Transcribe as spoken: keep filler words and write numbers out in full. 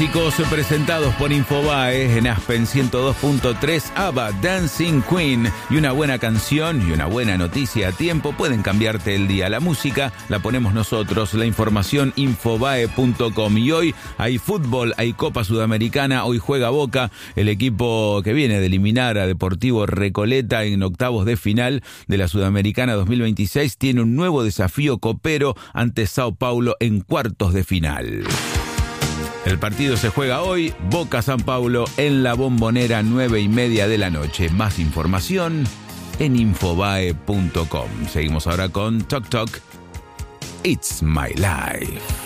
Chicos, presentados por Infobae en Aspen ciento dos punto tres, ABBA, Dancing Queen. Y una buena canción y una buena noticia a tiempo pueden cambiarte el día. La música la ponemos nosotros, la información infobae punto com. Y hoy hay fútbol, hay Copa Sudamericana, hoy juega Boca, el equipo que viene de eliminar a Deportivo Recoleta en octavos de final de la Sudamericana dos mil veintiséis. Tiene un nuevo desafío copero ante Sao Paulo en cuartos de final. El partido se juega hoy, Boca-San Paulo en la Bombonera, nueve y media de la noche. Más información en infobae punto com. Seguimos ahora con Tok Tok, It's My Life.